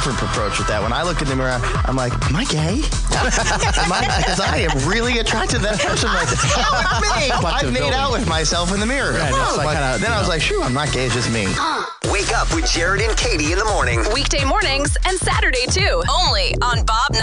different approach with that. When I look in the mirror, I'm like, am I gay? Because I am really attracted to that person right there. I made out with myself in the mirror. Right, Then I was like, shoot, I'm not gay, it's just me. Wake up with Jared and Katie in the morning. Weekday mornings and Saturday too. Only on Bob